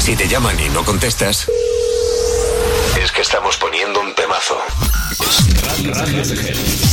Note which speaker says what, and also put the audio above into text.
Speaker 1: Si te llaman y no contestas, es que estamos poniendo un temazo. Radio CGR.